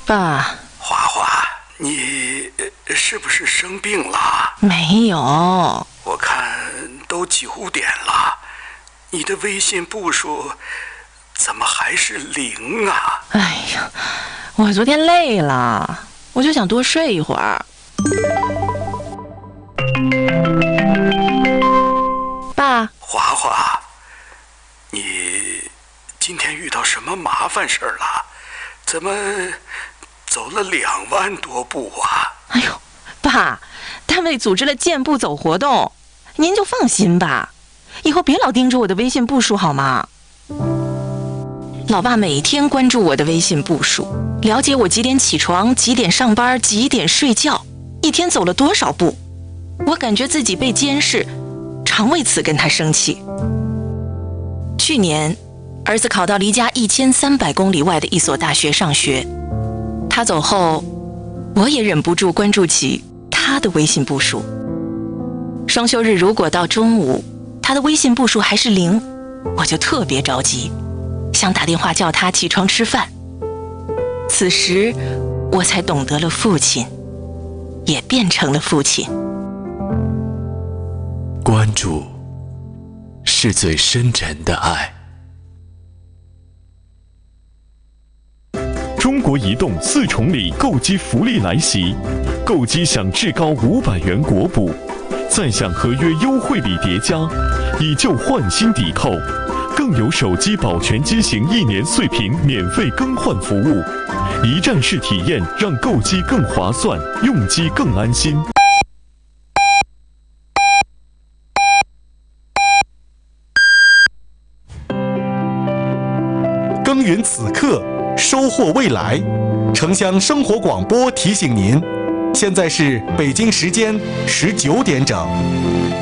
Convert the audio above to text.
爸， 花花，你是不是生病了？ 没有， 我看都9点了，你的微信步数怎么还是0啊？ 哎呀，我昨天累了，我就想多睡一会儿。爸， 花花，你今天遇到什么麻烦事儿了？怎么走了2万多步啊？ 哎呦，爸，单位组织了健步走活动，您就放心吧，以后别老盯着我的微信步数好吗？老爸每天关注我的微信步数，了解我几点起床、几点上班、几点睡觉，一天走了多少步。我感觉自己被监视，常为此跟他生气。去年，儿子考到离家1300公里外的一所大学上学，他走后，我也忍不住关注起他的微信步数。双休日如果到中午，他的微信步数还是0，我就特别着急，想打电话叫他起床吃饭。此时，我才懂得了父亲，也变成了父亲。 关注是最深沉的爱。 中国移动4重礼购机福利来袭，购机享至高500元国补，再享合约优惠礼叠加，以旧换新抵扣，更有手机保全机型1年碎屏免费更换服务，一站式体验让购机更划算，用机更安心。 耕耘此刻，收获未来。城乡生活广播提醒您，现在是北京时间19点整。